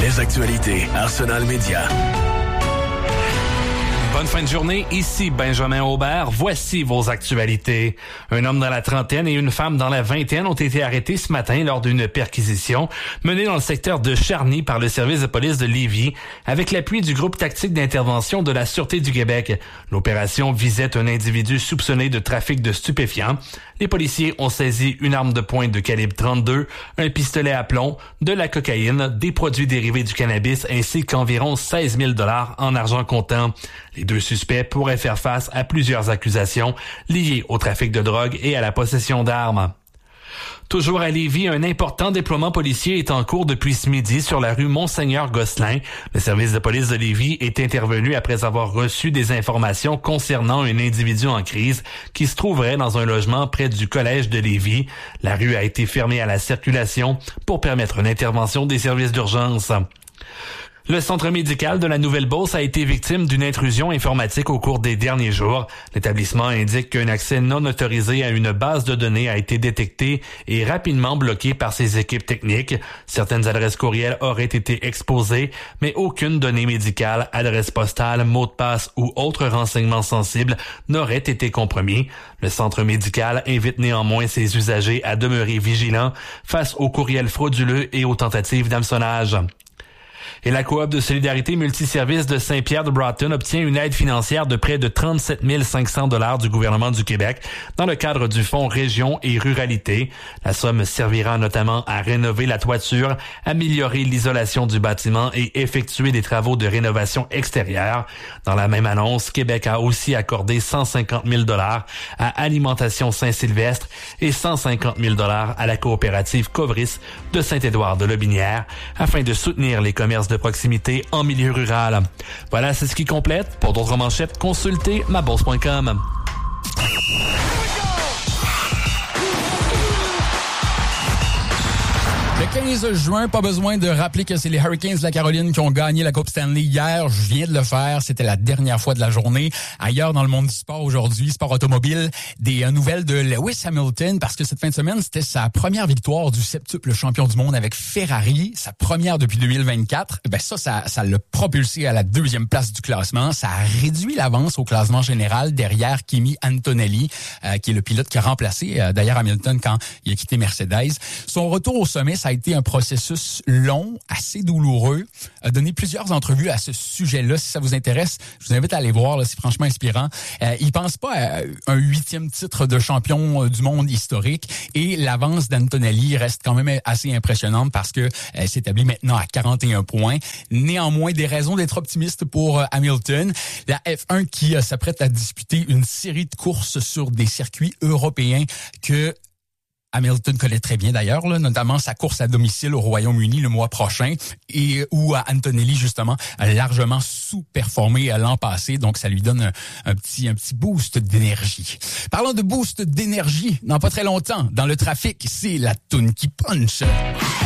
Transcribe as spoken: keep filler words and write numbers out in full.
Les actualités Arsenal Média. Bonne fin de journée, ici Benjamin Aubert. Voici vos actualités. Un homme dans la trentaine et une femme dans la vingtaine ont été arrêtés ce matin lors d'une perquisition menée dans le secteur de Charny par le service de police de Lévis avec l'appui du groupe tactique d'intervention de la Sûreté du Québec. L'opération visait un individu soupçonné de trafic de stupéfiants. Les policiers ont saisi une arme de poing de calibre trente-deux, un pistolet à plomb, de la cocaïne, des produits dérivés du cannabis ainsi qu'environ seize mille dollars en argent comptant. Les deux suspects pourraient faire face à plusieurs accusations liées au trafic de drogue et à la possession d'armes. Toujours à Lévis, un important déploiement policier est en cours depuis ce midi sur la rue Monseigneur-Gosselin. Le service de police de Lévis est intervenu après avoir reçu des informations concernant un individu en crise qui se trouverait dans un logement près du collège de Lévis. La rue a été fermée à la circulation pour permettre une intervention des services d'urgence. Le centre médical de la Nouvelle-Beauce a été victime d'une intrusion informatique au cours des derniers jours. L'établissement indique qu'un accès non autorisé à une base de données a été détecté et rapidement bloqué par ses équipes techniques. Certaines adresses courriels auraient été exposées, mais aucune donnée médicale, adresse postale, mot de passe ou autre renseignement sensible n'aurait été compromis. Le centre médical invite néanmoins ses usagers à demeurer vigilants face aux courriels frauduleux et aux tentatives d'hameçonnage. Et la coop de solidarité multiservice de Saint-Pierre-de-Broughton obtient une aide financière de près de trente-sept mille cinq cents dollars du gouvernement du Québec dans le cadre du Fonds Région et Ruralité. La somme servira notamment à rénover la toiture, améliorer l'isolation du bâtiment et effectuer des travaux de rénovation extérieure. Dans la même annonce, Québec a aussi accordé cent cinquante mille dollars à Alimentation Saint-Sylvestre et cent cinquante mille dollars à la coopérative Covris de Saint-Édouard-de-Lobinière afin de soutenir les commerces de proximité en milieu rural. Voilà, c'est ce qui complète. Pour d'autres manchettes, consultez ma bourse point com. Le quinze juin, pas besoin de rappeler que c'est les Hurricanes de la Caroline qui ont gagné la Coupe Stanley hier. Je viens de le faire. C'était la dernière fois de la journée. Ailleurs dans le monde du sport aujourd'hui, sport automobile, des euh, nouvelles de Lewis Hamilton parce que cette fin de semaine, c'était sa première victoire du septuple champion du monde avec Ferrari, sa première depuis deux mille vingt-quatre. Ben ça, ça, ça l'a propulsé à la deuxième place du classement. Ça a réduit l'avance au classement général derrière Kimi Antonelli, euh, qui est le pilote qui a remplacé euh, d'ailleurs Hamilton quand il a quitté Mercedes. Son retour au sommet, ça a été un processus long, assez douloureux, a donné plusieurs entrevues à ce sujet-là. Si ça vous intéresse, je vous invite à aller voir, là, c'est franchement inspirant. Euh, il pense pas à un huitième titre de champion du monde historique et l'avance d'Antonelli reste quand même assez impressionnante parce que elle s'établit maintenant à quarante et un points. Néanmoins, des raisons d'être optimiste pour Hamilton. La F un qui euh, s'apprête à disputer une série de courses sur des circuits européens que Hamilton connaît très bien d'ailleurs, là, notamment sa course à domicile au Royaume-Uni le mois prochain et où Antonelli justement a largement sous-performé l'an passé, donc ça lui donne un, un petit un petit boost d'énergie. Parlant de boost d'énergie, dans pas très longtemps, dans le trafic, c'est la toune qui punch.